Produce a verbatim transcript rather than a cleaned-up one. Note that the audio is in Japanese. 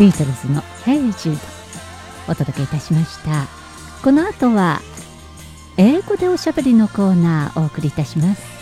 ビートルズの Hey Jude お届けいたしました。この後は英語でおしゃべりのコーナーをお送りいたします。